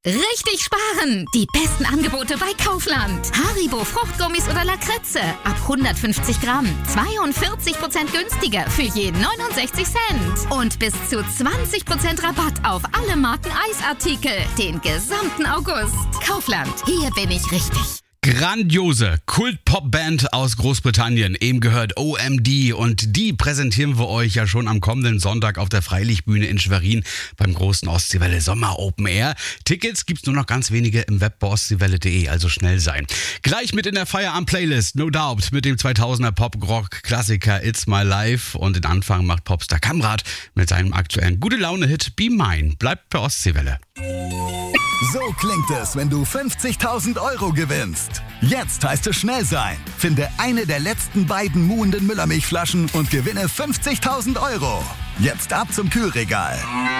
Richtig sparen! Die besten Angebote bei Kaufland. Haribo Fruchtgummis oder Lakritze. Ab 150 Gramm. 42% günstiger für je 69 Cent. Und bis zu 20% Rabatt auf alle Marken Eisartikel. Den gesamten August. Kaufland. Hier bin ich richtig. Grandiose Kult-Pop-Band aus Großbritannien, eben gehört OMD, und die präsentieren wir euch ja schon am kommenden Sonntag auf der Freilichtbühne in Schwerin beim großen Ostseewelle Sommer Open Air. Tickets gibt's nur noch ganz wenige im Web bei ostseewelle.de, also schnell sein. Gleich mit in der Feierabend-Playlist, No Doubt, mit dem 2000er Pop-Rock-Klassiker It's My Life, und den Anfang macht Popstar Kamrat mit seinem aktuellen Gute-Laune-Hit Be Mine. Bleibt bei Ostseewelle. So klingt es, wenn du 50.000 Euro gewinnst. Jetzt heißt es schnell sein. Finde eine der letzten beiden muhenden Müllermilchflaschen und gewinne 50.000 Euro. Jetzt ab zum Kühlregal.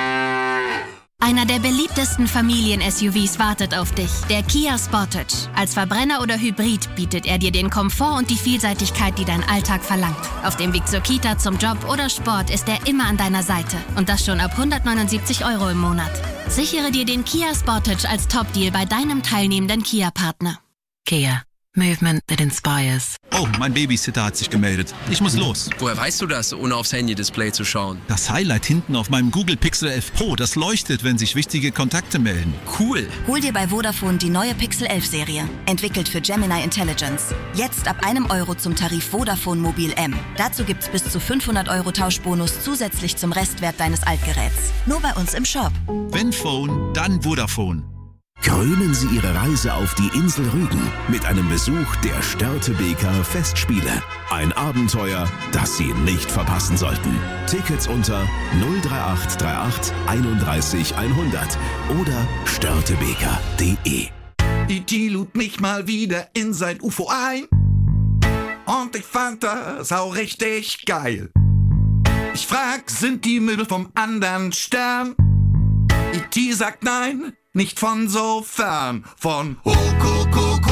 Einer der beliebtesten Familien-SUVs wartet auf dich, der Kia Sportage. Als Verbrenner oder Hybrid bietet er dir den Komfort und die Vielseitigkeit, die dein Alltag verlangt. Auf dem Weg zur Kita, zum Job oder Sport ist er immer an deiner Seite. Und das schon ab 179 Euro im Monat. Sichere dir den Kia Sportage als Top-Deal bei deinem teilnehmenden Kia-Partner. Kia. Movement that inspires. Oh, mein Babysitter hat sich gemeldet. Ich muss los. Woher weißt du das, ohne aufs Handy-Display zu schauen? Das Highlight hinten auf meinem Google Pixel 11 Pro, das leuchtet, wenn sich wichtige Kontakte melden. Cool. Hol dir bei Vodafone die neue Pixel 11 Serie. Entwickelt für Gemini Intelligence. Jetzt ab €1 zum Tarif Vodafone Mobil M. Dazu gibt's bis zu 500 Euro Tauschbonus zusätzlich zum Restwert deines Altgeräts. Nur bei uns im Shop. Wenn Phone, dann Vodafone. Krönen Sie Ihre Reise auf die Insel Rügen mit einem Besuch der Störtebeker Festspiele. Ein Abenteuer, das Sie nicht verpassen sollten. Tickets unter 03838 31 100 oder störtebeker.de. Die lud mich mal wieder in sein UFO ein und ich fand das auch richtig geil. Ich frag, sind die Möbel vom anderen Stern? E.T. sagt nein, nicht von so fern, von Hokokoko.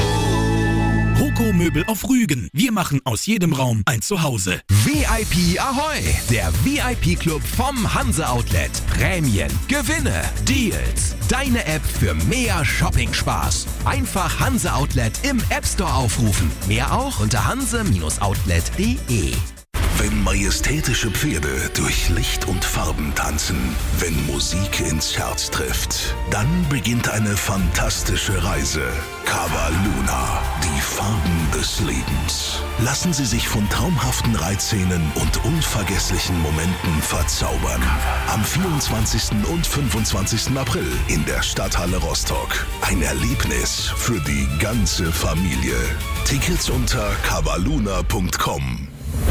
Hoko Möbel auf Rügen. Wir machen aus jedem Raum ein Zuhause. VIP Ahoi, der VIP-Club vom Hanse Outlet. Prämien, Gewinne, Deals. Deine App für mehr Shopping-Spaß. Einfach Hanse Outlet im App Store aufrufen. Mehr auch unter hanse-outlet.de. Wenn majestätische Pferde durch Licht und Farben tanzen, wenn Musik ins Herz trifft, dann beginnt eine fantastische Reise. Cava Luna, die Farben des Lebens. Lassen Sie sich von traumhaften Reitszenen und unvergesslichen Momenten verzaubern. Am 24. und 25. April in der Stadthalle Rostock. Ein Erlebnis für die ganze Familie. Tickets unter cavaluna.com.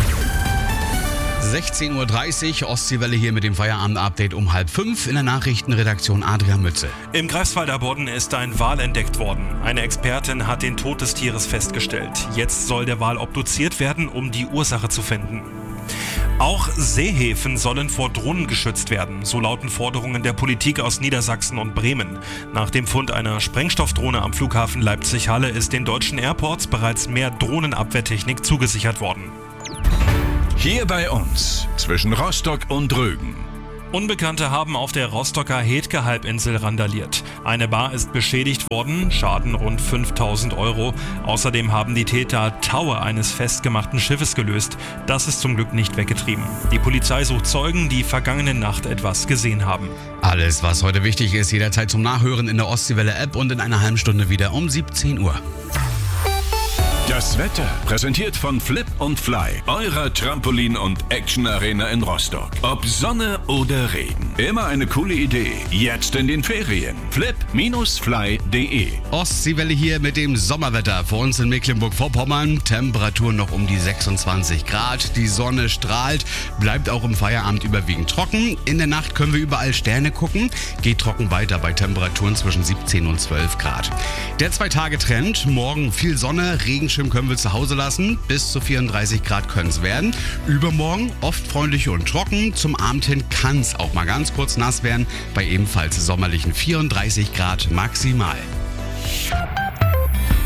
16:30 Uhr, Ostseewelle hier mit dem Feierabend-Update um 4:30 in der Nachrichtenredaktion Adrian Mütze. Im Greifswalder Bodden ist ein Wal entdeckt worden. Eine Expertin hat den Tod des Tieres festgestellt. Jetzt soll der Wal obduziert werden, um die Ursache zu finden. Auch Seehäfen sollen vor Drohnen geschützt werden. So lauten Forderungen der Politik aus Niedersachsen und Bremen. Nach dem Fund einer Sprengstoffdrohne am Flughafen Leipzig-Halle ist den deutschen Airports bereits mehr Drohnenabwehrtechnik zugesichert worden. Hier bei uns, zwischen Rostock und Rügen. Unbekannte haben auf der Rostocker Hetke-Halbinsel randaliert. Eine Bar ist beschädigt worden, Schaden rund 5.000 Euro. Außerdem haben die Täter Taue eines festgemachten Schiffes gelöst. Das ist zum Glück nicht weggetrieben. Die Polizei sucht Zeugen, die vergangene Nacht etwas gesehen haben. Alles, was heute wichtig ist, jederzeit zum Nachhören in der Ostseewelle-App und in einer halben Stunde wieder um 17 Uhr. Das Wetter präsentiert von Flip und Fly, eurer Trampolin- und Action-Arena in Rostock. Ob Sonne oder Regen, immer eine coole Idee. Jetzt in den Ferien. Flip-fly.de. Ostseewelle hier mit dem Sommerwetter. Für uns in Mecklenburg-Vorpommern. Temperaturen noch um die 26 Grad. Die Sonne strahlt, bleibt auch im Feierabend überwiegend trocken. In der Nacht können wir überall Sterne gucken. Geht trocken weiter bei Temperaturen zwischen 17 und 12 Grad. Der 2-Tage-Trend. Morgen viel Sonne, Regenschirm können wir zu Hause lassen. Bis zu 34 Grad können es werden. Übermorgen oft freundlich und trocken. Zum Abend hin kann es auch mal ganz kurz nass werden. Bei ebenfalls sommerlichen 34 Grad maximal.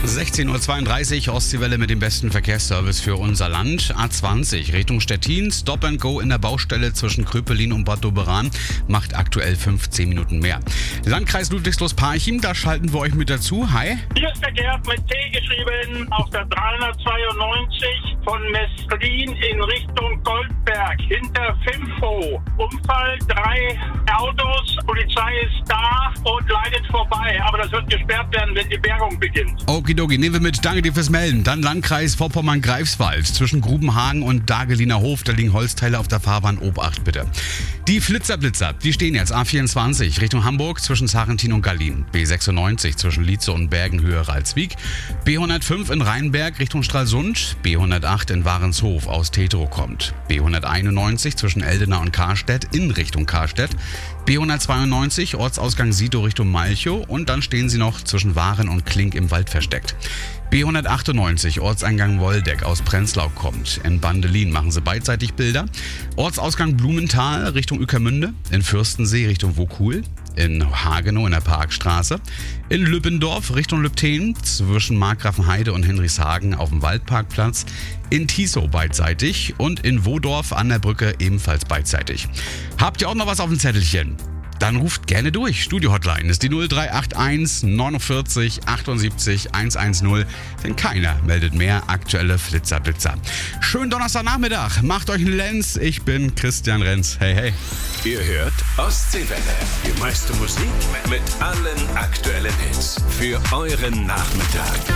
16.32 Uhr, Ostseewelle mit dem besten Verkehrsservice für unser Land. A20 Richtung Stettin, Stop and Go in der Baustelle zwischen Kröpelin und Bad Doberan macht aktuell 15 Minuten mehr. Landkreis Ludwigslust-Parchim, da schalten wir euch mit dazu. Hi. Hier ist der Gerd mit T geschrieben auf der 392 von Meslin in Richtung Goldberg hinter Fimfo. Unfall, 3 Autos, Polizei ist da und leidet vorbei, aber das wird gesperrt werden, wenn die Bergung beginnt. Okidoki, nehmen wir mit. Danke dir fürs Melden. Dann Landkreis Vorpommern-Greifswald. Zwischen Grubenhagen und Dageliner Hof, da liegen Holzteile auf der Fahrbahn. Obacht bitte. Die Flitzer, die stehen jetzt A24 Richtung Hamburg zwischen Sarrentin und Gallien. B96 zwischen Lietze und Bergenhöhe Ralswiek. B105 in Rheinberg Richtung Stralsund. B108 in Warenshof aus Tetero kommt. B191 zwischen Eldena und Karstedt in Richtung Karstedt. B192 Ortsausgang Sito Richtung Malchow und dann stehen sie noch zwischen Waren und Klink im Wald versteckt. B198 Ortseingang Woldeck aus Prenzlau kommt. In Bandelin machen sie beidseitig Bilder. Ortsausgang Blumenthal Richtung Ueckermünde. In Fürstensee Richtung Wokul. In Hagenow in der Parkstraße. In Lübbendorf Richtung Lübten zwischen Markgrafenheide und Henrichshagen auf dem Waldparkplatz. In Tisow beidseitig und in Wodorf an der Brücke ebenfalls beidseitig. Habt ihr auch noch was auf dem Zettelchen? Dann ruft gerne durch. Studio-Hotline ist die 0381 49 78 110. Denn keiner meldet mehr aktuelle Flitzer-Blitzer. Schönen Donnerstagnachmittag. Macht euch einen Lenz. Ich bin Christian Renz. Hey, hey. Ihr hört Ostseewelle. Die meiste Musik mit allen aktuellen Hits für euren Nachmittag.